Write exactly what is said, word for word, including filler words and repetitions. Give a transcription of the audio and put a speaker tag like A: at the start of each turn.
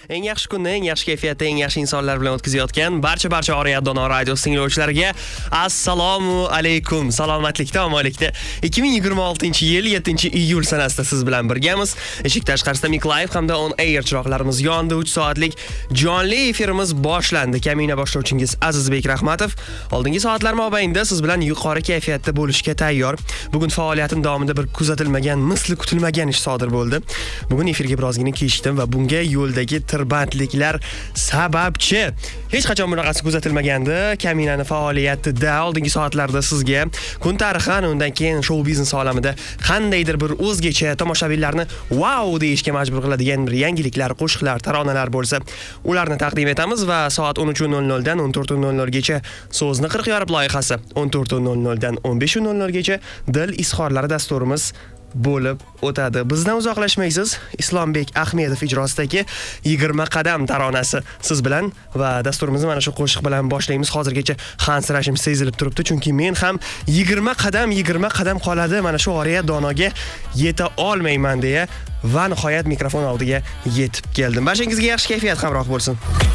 A: eng yaxshi kunni, eng yaxshi kayfiyatda, eng yaxshi insonlar bilan o'tkazayotgan barcha barcha Oriyat Dono radio tinglovchilariga assalomu alaykum. Salomatlikda, omonlikda. ikki ming yigirma oltinchi yil yettinchi iyul sanasida siz bilan birgamiz. Eshik tashqarisida Mic Live hamda On Air chiroqlarimiz yondi. uch soatlik jonli efirimiz boshlandi. Kamina boshlovchingiz Azizbek Rahmatov oldingi soatlar mobaynida siz bilan yuqori kayfiyatda bo'lishga tayyor. Bugun faoliyatim davomida bir kuzatilmagan, misli kutilmagan ish sodir bo'ldi. Bugun efirga birozgina kechikdim va bunga yo'ldagi tirbandliklar sababchi. Hech qachon bunaqasi kuzatilmagandi. Kaminani faoliyatida oldingi soatlarda sizga kun tarixan, undan keyin show biznes olamida qandaydir bir o'zgacha tomoshabinlarni wow deyishga majbur qiladigan bir yangiliklar, qo'shiqlar, taronalar bo'lsa, ularni taqdim etamiz va soat o'n uch nol nol dan o'n to'rt nol nol gacha so'zni qirq yorib loyihasi, o'n to'rt nol nol dan o'n besh nol nol gacha dil izhorlari dasturimiz bo'lib o'tadi. Bizdan uzoqlashmaysiz. Islombek Ahmedov ijrosidagi yigirma qadam taronasi siz bilan va dasturimizni mana shu qo'shiq bilan boshlaymiz. Hozirgacha hansirashim sezilib turibdi, chunki men ham yigirma qadam yigirma qadam qoladi mana shu Oriyat Donoga yeta olmayman deya va nihoyat mikrofon oldiga yetib keldim. Barchangizga yaxshi kayfiyat hamroh bo'lsin.